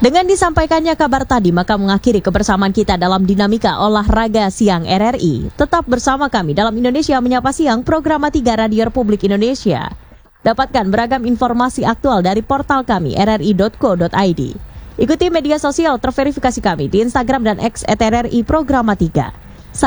Dengan disampaikannya kabar tadi, maka mengakhiri kebersamaan kita dalam dinamika olahraga siang RRI. Tetap bersama kami dalam Indonesia Menyapa Siang, program 3 Radio Republik Indonesia. Dapatkan beragam informasi aktual dari portal kami rri.co.id. Ikuti media sosial terverifikasi kami di Instagram dan X @RRI Programa 3.